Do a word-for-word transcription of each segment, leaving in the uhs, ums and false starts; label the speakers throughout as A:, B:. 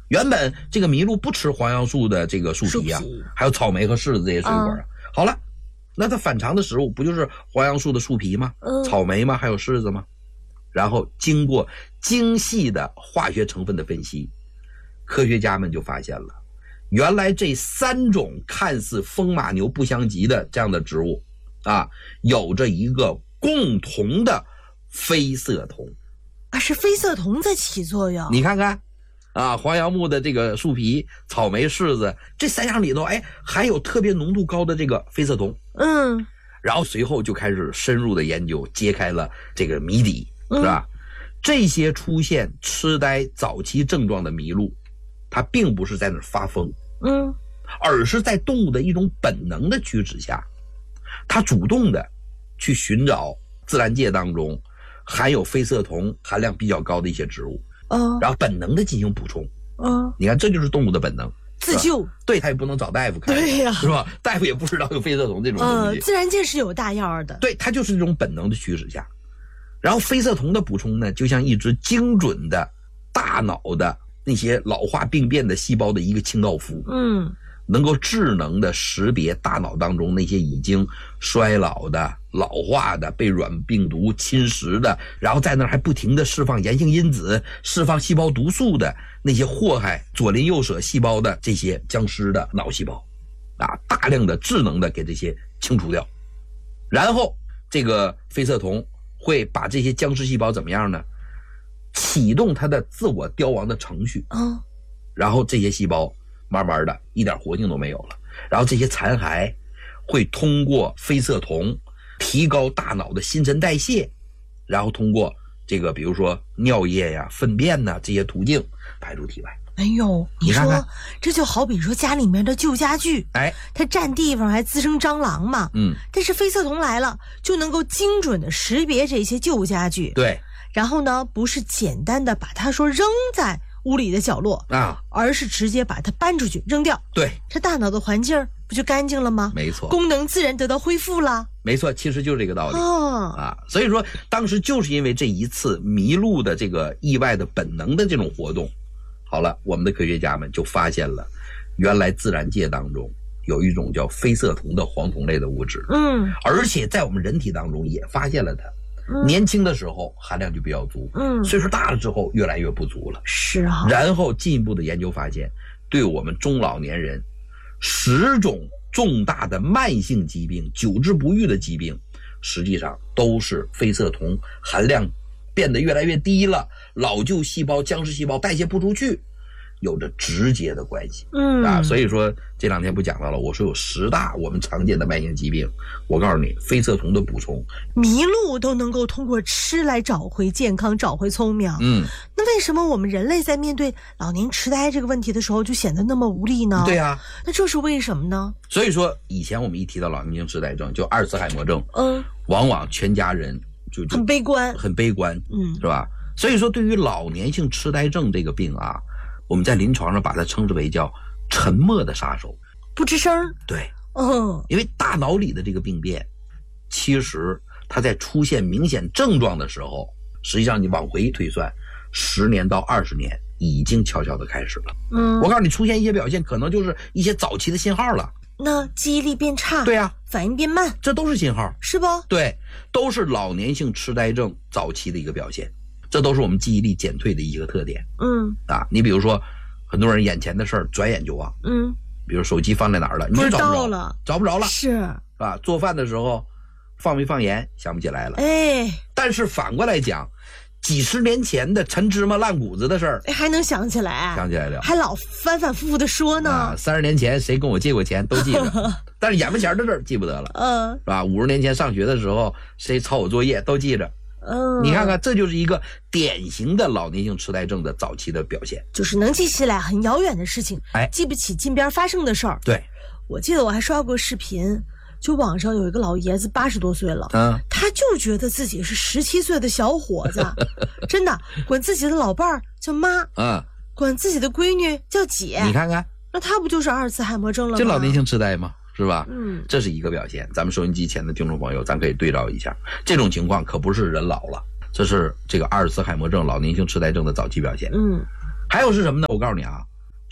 A: 原本这个麋鹿不吃黄杨树的这个树皮啊，还有草莓和柿子这些水果啊。嗯、好了，那它反常的食物不就是黄杨树的树皮吗？嗯、草莓吗？还有柿子吗？然后经过精细的化学成分的分析，科学家们就发现了，原来这三种看似风马牛不相及的这样的植物啊，有着一个共同的非色酮
B: 啊，是非色酮在起作用。
A: 你看看啊，黄杨木的这个树皮、草莓、柿子这三样里头，哎，含有特别浓度高的这个非色酮。
B: 嗯，
A: 然后随后就开始深入的研究，揭开了这个谜底，是吧？嗯、这些出现痴呆早期症状的麋鹿，它并不是在那儿发疯，
B: 嗯，
A: 而是在动物的一种本能的驱使下，它主动的去寻找自然界当中含有非色酮含量比较高的一些植物，
B: 嗯，
A: 然后本能的进行补充，
B: 嗯，
A: 你看这就是动物的本能，
B: 自救。
A: 对，他也不能找大夫看，
B: 对呀、啊，
A: 是吧？大夫也不知道有非色酮这种东西，
B: 呃，自然界是有大药的，
A: 对，它就是这种本能的驱使下，然后非色酮的补充呢，就像一只精准的大脑的那些老化病变的细胞的一个清道夫，
B: 嗯。
A: 能够智能的识别大脑当中那些已经衰老的、老化的、被软病毒侵蚀的，然后在那儿还不停的释放炎性因子、释放细胞毒素的那些祸害左邻右舍细胞的这些僵尸的脑细胞，啊，大量的智能的给这些清除掉，然后这个非色酮会把这些僵尸细胞怎么样呢？启动它的自我凋亡的程序，
B: 嗯，
A: 然后这些细胞慢慢的一点活性都没有了，然后这些残骸会通过非色酮提高大脑的新陈代谢，然后通过这个比如说尿液呀、粪便呐这些途径排出体外。
B: 哎呦，你说，你看看这就好比说家里面的旧家具，
A: 哎，
B: 它占地方还滋生蟑螂嘛，
A: 嗯，
B: 但是非色酮来了就能够精准的识别这些旧家具，
A: 对，
B: 然后呢不是简单的把它说扔在屋里的角落
A: 啊，
B: 而是直接把它搬出去扔掉。
A: 对，
B: 这大脑的环境不就干净了吗？
A: 没错，
B: 功能自然得到恢复了。
A: 没错，其实就是这个道理、
B: 哦、
A: 啊。所以说，当时就是因为这一次麋鹿的这个意外的本能的这种活动，好了，我们的科学家们就发现了，原来自然界当中有一种叫非色酮的黄酮类的物质，
B: 嗯，
A: 而且在我们人体当中也发现了它。嗯、年轻的时候含量就比较足，
B: 嗯，
A: 岁数大了之后越来越不足了，
B: 是啊。
A: 然后进一步的研究发现，对我们中老年人十种重大的慢性疾病、久治不愈的疾病，实际上都是非色酮含量变得越来越低了，老旧细胞、僵尸细胞代谢不出去，有着直接的关系。
B: 嗯
A: 啊，所以说这两天不讲到了，我说有十大我们常见的慢性疾病，我告诉你，非色酮的补充，
B: 麋鹿都能够通过吃来找回健康，找回聪明。
A: 嗯，
B: 那为什么我们人类在面对老年痴呆这个问题的时候就显得那么无力呢？
A: 对啊，
B: 那这是为什么呢？
A: 所以说以前我们一提到老年性痴呆症，就阿尔茨海默症，
B: 嗯，
A: 往往全家人就
B: 很悲观，
A: 很悲观，
B: 嗯，
A: 是吧？所以说对于老年性痴呆症这个病啊，我们在临床上把它称之为叫沉默的杀手，
B: 不吱声。
A: 对，
B: 嗯，
A: 因为大脑里的这个病变，其实它在出现明显症状的时候，实际上你往回推算，十年到二十年已经悄悄的开始了。
B: 嗯，
A: 我告诉你，出现一些表现，可能就是一些早期的信号了。
B: 那记忆力变差，
A: 对啊，
B: 反应变慢，
A: 这都是信号，
B: 是不？
A: 对，都是老年性痴呆症早期的一个表现，这都是我们记忆力减退的一个特点。
B: 嗯，
A: 啊，你比如说，很多人眼前的事儿转眼就忘，
B: 嗯，
A: 比如手机放在哪儿了，你就找不着了，找不着了，
B: 是，
A: 是吧？做饭的时候放没放盐想不起来了，
B: 哎，
A: 但是反过来讲，几十年前的陈芝麻烂谷子的事儿，
B: 还能想起来，
A: 想起来了，
B: 还老反反复复的说呢。
A: 啊，三十年前谁跟我借过钱都记着，但是眼巴前的事儿记不得了，
B: 嗯，
A: 是吧？五十年前上学的时候谁抄我作业都记着。
B: 嗯，
A: 你看看，这就是一个典型的老年性痴呆症的早期的表现，
B: 就是能记起来很遥远的事情，
A: 哎，
B: 记不起近边发生的事儿。
A: 对，
B: 我记得我还刷过视频，就网上有一个老爷子八十多岁了，
A: 嗯，
B: 他就觉得自己是十七岁的小伙子，真的管自己的老伴儿叫妈，
A: 嗯，
B: 管自己的闺女叫姐。
A: 你看看，
B: 那他不就是阿尔茨海默症了吗？
A: 这老年性痴呆吗？是吧？
B: 嗯，
A: 这是一个表现。咱们收音机前的听众朋友，咱可以对照一下，这种情况可不是人老了，这是这个阿尔茨海默症老年性痴呆症的早期表现。
B: 嗯，
A: 还有是什么呢？我告诉你啊，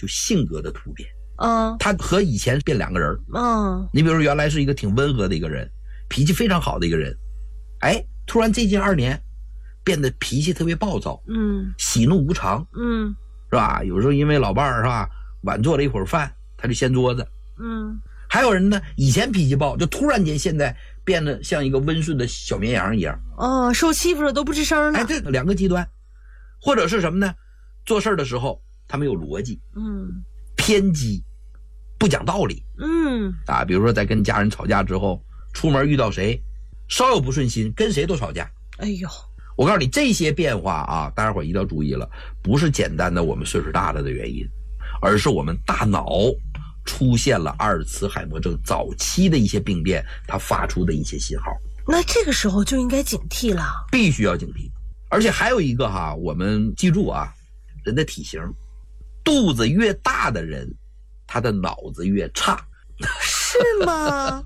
A: 就性格的突变。
B: 嗯
A: 他和以前变两个人。
B: 嗯
A: 你比如说原来是一个挺温和的一个人，脾气非常好的一个人，哎，突然最近二年变得脾气特别暴躁，
B: 嗯
A: 喜怒无常，
B: 嗯
A: 是吧？有时候因为老伴儿是吧，晚做了一会儿饭，他就掀桌子。
B: 嗯
A: 还有人呢，以前脾气暴，就突然间现在变得像一个温顺的小绵羊一样。
B: 哦，受欺负了都不吱声了。
A: 哎，这两个极端。或者是什么呢？做事的时候他没有逻辑，
B: 嗯
A: 偏激，不讲道理
B: 嗯
A: 啊。比如说在跟家人吵架之后，出门遇到谁，稍有不顺心，跟谁都吵架。
B: 哎呦，
A: 我告诉你，这些变化啊，大家伙一定要注意了，不是简单的我们岁数大了的原因，而是我们大脑出现了阿尔茨海默症早期的一些病变，它发出的一些信号，
B: 那这个时候就应该警惕了。
A: 必须要警惕。而且还有一个哈，我们记住啊，人的体型，肚子越大的人，他的脑子越差。
B: 是吗？